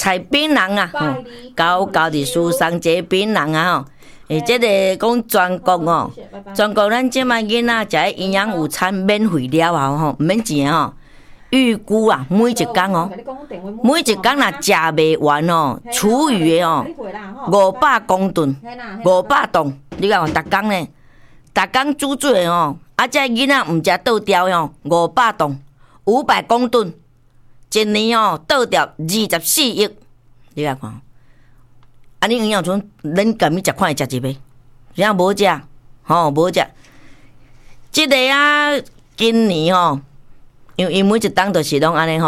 采槟榔啊，高高的树上结槟榔啊吼。这个讲全国哦，全国咱即摆囡仔食营养午餐免费了后吼，毋免钱吼。预估啊，每一工哦，每一工若食袂完哦，厨余的哦，500公吨，500吨，你讲逐工呢，逐工煮做的哦，这囡仔毋食倒掉哦，500吨，500公吨，一年哦倒掉24亿，你来看。你营养村，恁敢咪食看会食一杯？啥无食？无食。即个啊，今年因为每一档就是拢安尼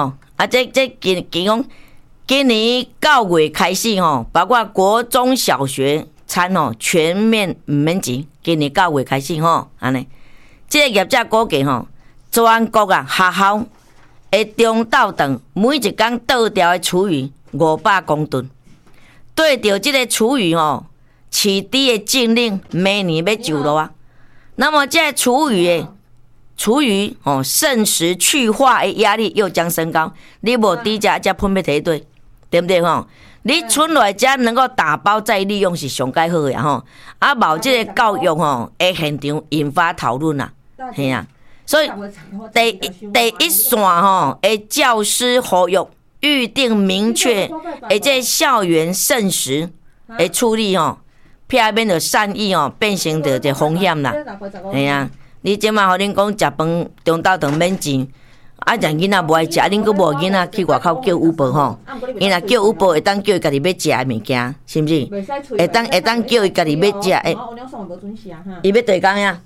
今年9月开始包括国中小学餐全面毋免钱。今年9月开始安尼。即个业者估计全国啊学校的中昼顿每一工倒掉的厨余500公吨。对着这个厨余饲猪的禁令，明年要就落啊。那么这厨余剩食去化的压力又将升高。你无猪食，才喷要提对，对不对你存落才能够打包再利用是上介好的无这个教育的现场引发讨论啦，系啊。所以第一线的教师呼吁。预定明确，这校园剩食的处理避免着善意变成着这风险啦。系啊，你即马互恁讲食饭中昼顿免钱，让囡仔无爱食，恁佫无囡仔去外口叫Uber伊若叫Uber会当叫伊家己要食的物件，是毋是？会当叫伊家己要食诶。伊要第工呀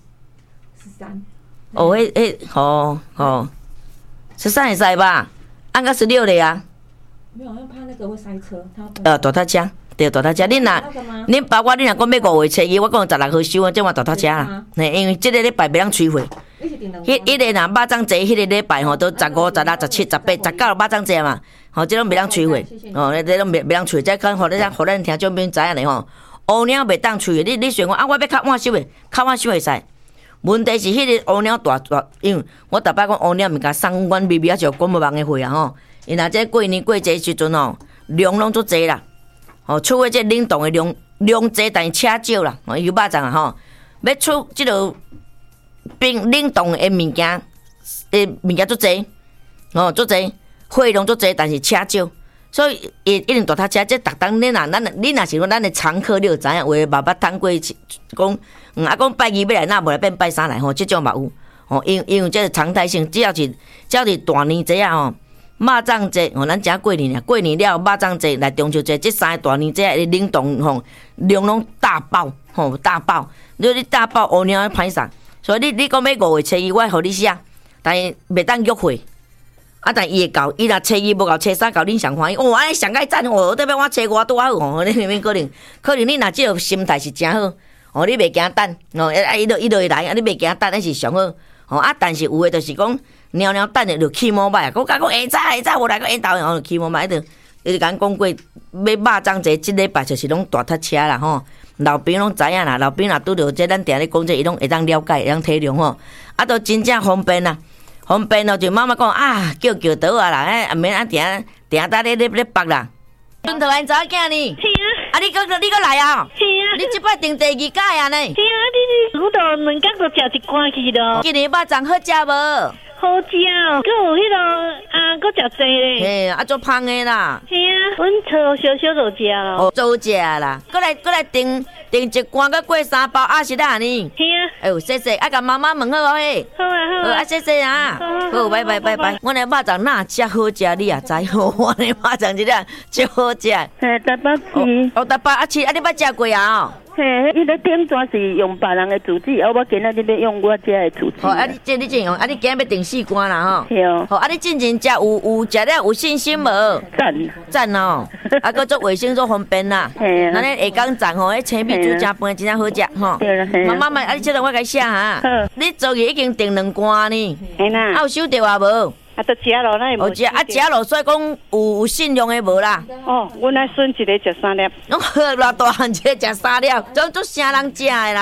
？13会使吧？按个16嘞啊！ 没有，因为怕那个会塞车。 大塔车，对大塔车。恁包括恁若讲要5月初2，我讲16号收啊，这嘛大塔车啦。因为这个礼拜袂当催货。迄个若肉粽节，迄个礼拜都15、16、17、18、19肉粽节嘛。这拢袂当催货。这拢袂当催，这可互咱听众朋友知影咧乌鸟袂当催的。你想讲我要较晚收的，较晚收会使。问题是迄个乌鸟大，因为我逐摆讲乌鸟毋甲送阮微微啊，就管无忙的货啊因若这过年过节时阵量拢足济啦，除非这冷冻的量济，但是车少啦，油肉粽啊要出即落冰冷冻的物件足济，足济，货量足济，但是车少，所以一定大塔车，这逐当你若是讲咱的常客，你就知影，话捌通过讲。讲拜2要来，那无来变拜3来即种嘛有因为这是常态性，只要是大年节啊肉粽节咱食过年过年了肉粽节来中秋节，这3个大年节的冷冻量拢大爆大爆，你大爆乌鸟歹杀，所以你讲要5月初2，我互你写，但是袂当约会。但伊会到，伊若初2无到，初3到，恁上欢喜。安尼上介赞代表我初5拄好你免可能你若即个心态是真好。你袂惊等伊就会来，你袂惊等，那是上好。但是有诶，就是讲猫等的就起毛歹，我讲下早无来个引导，就起毛歹，就甲讲过，要肉粽节，即礼拜就是拢大塞车啦老兵拢知影啦，老兵若拄着这咱定咧讲这，伊拢会当了解，会当体谅都真正方便啦，方便就妈妈讲叫倒啦，免定搭咧北啦。孙桃安查某囝呢？ 是啊。 你搁来啊？ 是啊。 你即摆订第2届啊呢？ 是啊，你拄到2工就食一罐去咯。 今年肉粽好食无？ 好食哦，搁有迄个搁食济咧。 嘿，足芳的啦。 是啊，阮炒小小就食咯。 做食啦，搁来订一罐，搁过3包啊是啦呢。 是啊。 哎呦，谢谢，甲妈妈问好嘿。 好啊， 谢谢啊。好，拜拜。阮的肉粽哪遮好食，你也知阮的肉粽真正足好食。 嘿，台北市。 台北市，你捌食过啊？ 嘿，伊咧顶全是用别人的厨具，我今仔日要用我家的厨具。 你真用，你今日要订4罐啦是哦。 你进前食有食了有信心无？赞搁做卫生做方便啦。 嘿啊。 咱咧下港站迄青米煮正饭真正好食对啦。 妈妈，你这个我甲你写哈。你昨日已经订2罐呢。 嘿啦。 有收到啊无？ 都食咯，咱有食食咯，所以讲有信用的无啦。 阮爱孙一个食3粒。 偌大汉一个食3粒，总啥人食的啦？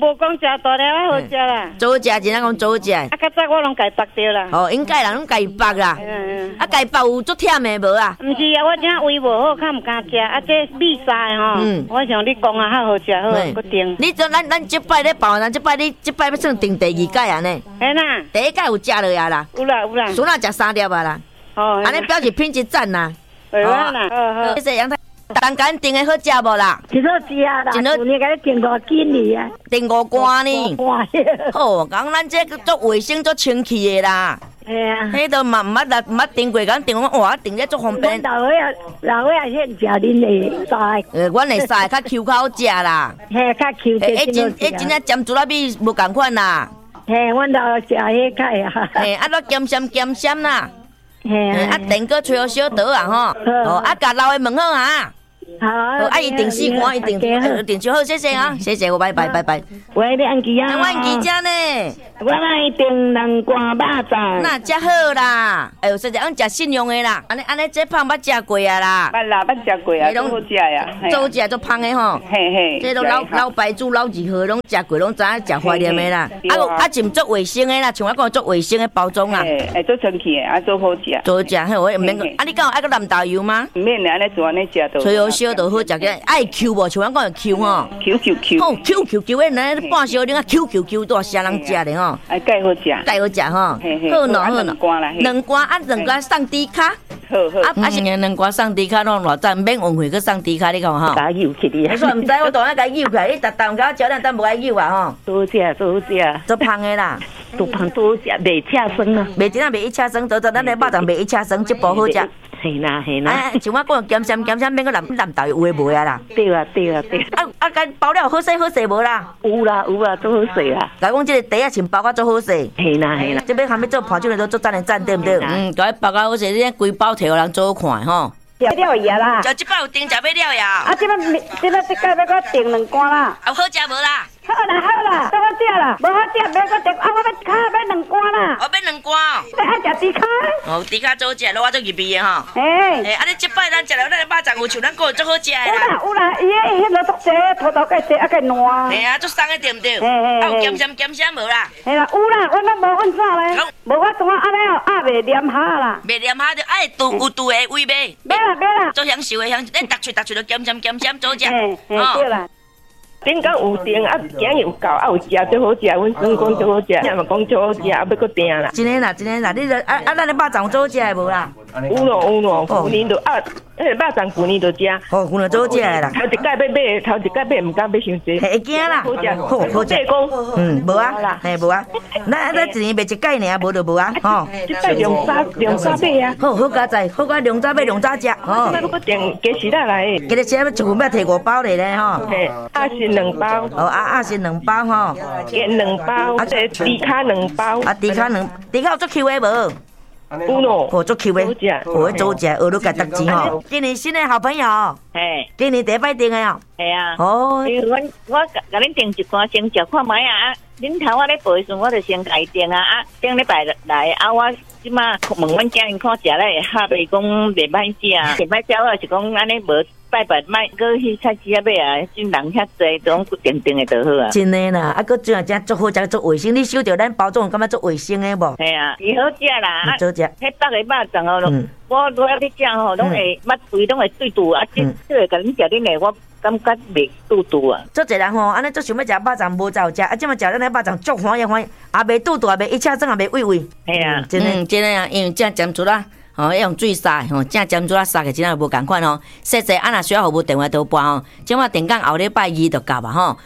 无讲食大粒啊，好食啦。 做食真正讲做食。 啊，较早我拢家拔掉啦。 哦，应该人拢家己拔啦。啊，家己拔有足忝的无啊？ 毋是啊，我真胃无好，较毋敢食。啊，这米沙吼，我想你讲啊，较好食，好个定。 你做咱即摆咧包，咱即摆要算订第二届安尼。 嘿啦， 第一届有食落呀啦。 有啦有啦。 孙仔食3粒啊啦。 哦。 安尼表示品质赞啦。 会啦啦。好。 谢谢杨太。蛋干订的好食无啦？ 真好食啦！真好，你甲你订多斤哩啊？ 订5罐呢。 哇！ 好，讲咱这做卫生做清气的啦。 系啊。 迄都嘛毋捌订过，讲订我哇订咧足方便。 老伙仔先食恁的菜。 阮的菜较 Q 较好食啦。 嘿，较 Q 真正尖猪肉米无共款啦。 嘿，阮老食迄个啊。嘿， 啊，都咸咸啦。 嘿啊，订个吹好小刀啊吼。哦，啊，甲老的问好啊。 好， 啊，伊订4罐，伊订就好，谢谢啊，谢谢，我拜拜。 喂，你安记啊？ 我安记只呢。 我来订2罐肉粽。 那真好啦，哎呦，实在俺食信用的啦，安尼这胖捌食过啊啦。 捌啦，捌食过啊，都好食呀。 都食足胖的吼。 嘿嘿。 这都老白煮老二号拢食过，拢知影食怀念的啦。啊，真做卫生的啦，像我讲做卫生的包装啦。 哎，做清气的，啊做好食。 做食，嘿，我毋免讲。啊，你敢有爱个蓝豆油吗？ 毋免安尼做安尼食都。 吹好烧就好食个，爱 Q 无？像我讲的 Q 吼。 Q。 吼 Q 的，那半小时啊 Q 都啥人食的吼。 哎，介好食。 介好食吼。好喏。2罐啊，2罐送低卡。好。啊是2罐送低卡拢偌赞，免运费去送低卡，你看吼。 甲扭起你。 我说毋知，我当然甲扭起来，你逐甲我招咱，咱无爱扭啊吼。 多好食。 做胖的啦。 多胖多好食，袂车酸啊。 袂真啊，袂一车酸，咱的肉粽袂一车酸，这部好食。 嘿啦。 哎，像我讲咸咸，免个蓝豆有诶无啊啦。 对啊。 啊，甲包了好势无啦？ 有啦，都好势啦。 甲讲这个茶啊，先包甲做好势。 嘿啦。 这要含要做盘酒的都做赞的赞，对不对？甲伊包甲好势，你规包摕互人做好看吼。 了呀啦。 就即摆有订食要了呀。 啊，这摆这届要搁订2罐啦。 啊，好食无啦？ 好啦，都好食啦，无好食别搁订，啊，我要2罐啦。 我要2罐。 爱食猪脚。 哦，猪脚做食，我做入味的吼。 嘿。 啊，你即摆咱食了咱的肉粽有像咱个做好食的啦。 有啦，伊迄落足济，土介济，介烂。 嘿啊，足松的对不对？ 啊， 有咸咸无啦？ 嘿啦，有啦，我拢无混啥咧。无我怎啊安尼哦，袂黏下啦。 袂黏下就爱有度的味味。 买啦。 做享受的享受，你逐喙都咸咸做食。 对啦。顶讲有订啊，今日有够啊，有食最好食，阮孙讲最好食，也嘛讲最好食，啊要搁订啦。 真的啦，你著咱的肉粽做好食的无啦？ 有咯，旧年就啊，迄肉粽旧年就食。 哦，旧年做好食的啦。 头一届要买，毋敢买伤济。 会惊啦。 好食， 好食。无啊，嘿无啊。咱一年卖一届尔，无就无啊。吼。 即摆量早买啊。 好加在，好加量早买量早食。 哦。要搁订加时仔来。 加时仔要一份要摕5包嚟咧吼。 嘿，啊是2包。 哦啊是2包吼。 加2包。啊这猪脚2包。 啊猪脚有做 Q 的无？ 有咯。 哦做 Q 的。哦做食，学你家得钱吼。今年新的好朋友。 嘿。 今年第一摆订的哦。 系啊。 哦。 因为我甲恁订一罐先食看卖啊！恁头我咧背时，我就先家订啊！啊，顶礼拜来啊，我即马问阮家人看食咧，哈袂讲袂歹食，袂歹食我是讲安尼无拜莫搁去菜市仔买啊！真人遐济，总定的就好啊。 真的啦，啊，搁真做好食做卫生，你收着咱包装，感觉做卫生的无？ 系啊，是好食啦！ 好食。 迄北个肉粽哦，我拄仔咧食吼，拢会捌肥，拢会对肚啊！即个甲恁食恁的，我感觉袂肚啊。 做一人吼，安尼做想要食肉粽无就食，啊，即马食咱的肉粽足欢喜，也袂肚也袂一车装，也袂胃。 系啊， 真的啊，因为正咸猪啦。吼，要用水杀吼，正咸猪仔杀个真正无共款吼。细细啊，若需要服务电话都拨吼。即马电讲后礼拜2就到啊吼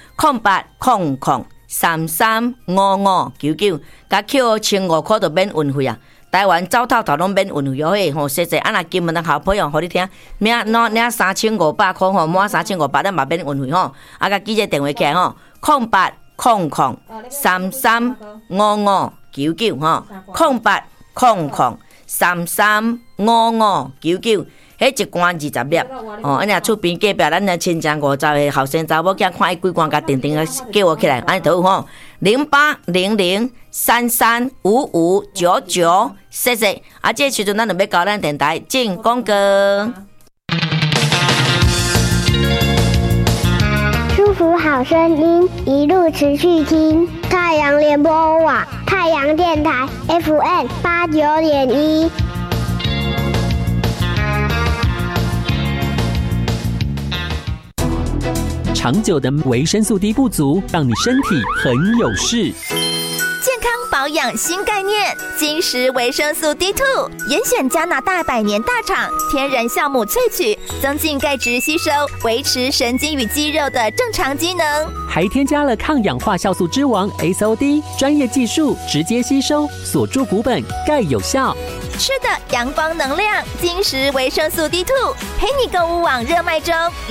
，0800335599，甲扣1500块就免运费啊。台湾走透透拢免运费哟嘿吼，细细啊，若金门的好朋友，互你听，领3500块吼，满3500咱嘛免运费吼。啊，甲记者电话起来吼，0800335599吼，0800335599，迄一罐20粒哦。安尼厝边隔壁咱的亲戚50个后生查某囝看伊几罐，甲定定叫我起来，安尼都有吼。0800335599，谢谢。啊，这时阵咱就要交咱电台进广告。 秋福好声音，一路持续听。太阳联播网，太阳电台 FM89.1。 长久的维生素 D 不足，让你身体很有事。 健康保养新概念，金石维生素 D2， 严选加拿大100年大厂天然酵母萃取，增进钙质吸收，维持神经与肌肉的正常机能。 还添加了抗氧化酵素之王 SOD， 专业技术直接吸收，锁住骨本，钙有效。 吃的阳光能量，金石维生素 D2， 陪你购物网热卖中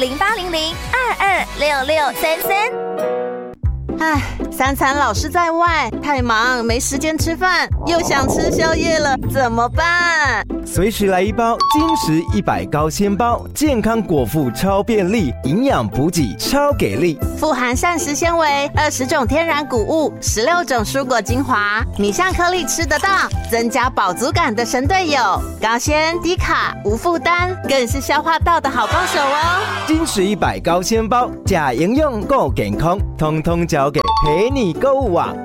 ，0800226633。 唉，三餐老是在外，太忙没时间吃饭，又想吃宵夜了，怎么办？ 随时来一包金石100高纤包，健康果腹超便利，营养补给超给力， 富含膳食纤维，20种天然谷物，16种蔬果精华，米香颗粒吃得到，增加饱足感的神队友，高纤低卡无负担，更是消化道的好帮手哦。 金石100高纤包，假营养够健康，通通交给陪你购物网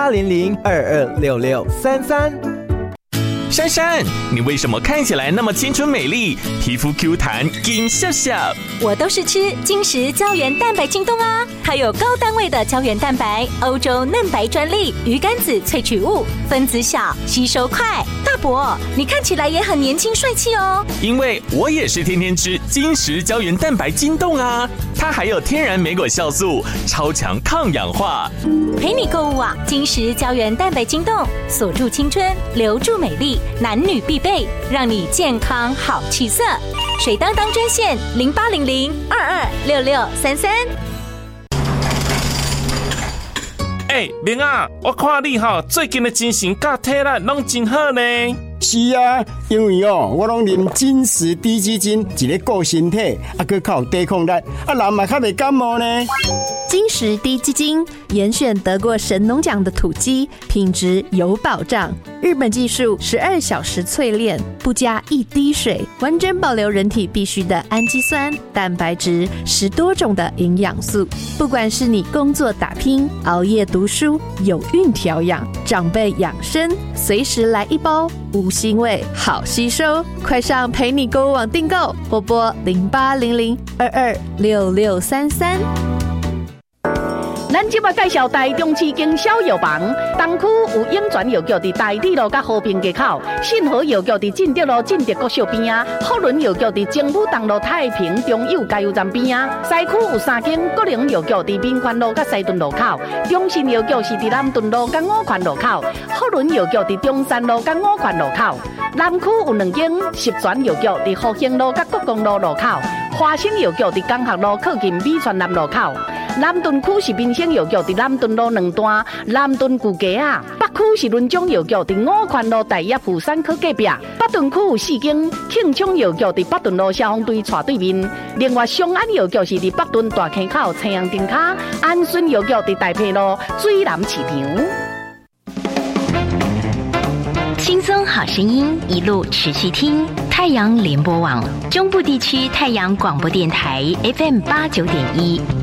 0800226633。 珊珊，你为什么看起来那么青春美丽，皮肤 Q 弹金笑笑？ 我都是吃金石胶原蛋白晶冻啊，它有高单位的胶原蛋白，欧洲嫩白专利，鱼肝子萃取物，分子小，吸收快。大伯，你看起来也很年轻帅气哦。 因为我也是天天吃金石胶原蛋白晶冻啊，它还有天然莓果酵素，超强抗氧化。 陪你购物网，金石胶原蛋白晶冻，锁住青春，留住美丽。男女必备，让你健康好气色。水当当专线0800226633。 明啊，我看你最近的精神甲体力拢真好呢。 是啊，因为我拢啉金石低基金，一个顾身体，还靠有抵抗力，人嘛较袂感冒呢。 金石低基金严选得过神农奖的土鸡，品质有保障。日本技术12小时淬炼，不加一滴水，完整保留人体必需的氨基酸、蛋白质，10多种的营养素。不管是你工作打拼、熬夜读书、有孕调养、长辈养生，随时来一包，无腥味，好吸收。快上陪你购物网订购，或拨0800226633。 咱今麦介绍台中市经销药房，东区有永泉药局伫台铁路甲和平街口，信和药局伫进德路进德国小边啊，福伦药局伫政府东路太平中友加油站边啊，西区有3间国营药局伫民权路甲西屯路口，中信药局是伫南屯路甲五权路口，福伦药局伫中山路甲五权路口，南区有2间十全药局伫福兴路甲国公路路口，华兴药局伫江学路靠近美泉南路口。南屯区是民生药局伫南屯路2段南屯旧街啊，北区是伦中药局伫五权路大业富山科隔壁，北屯区有4间庆昌药局伫北屯路消防队斜对面，另外松安药局是伫北屯大坑口青阳灯卡，安顺药局伫大坪路水南市场。 轻松好声音，一路持续听。太阳联播网中部地区太阳广播电台 FM89.1。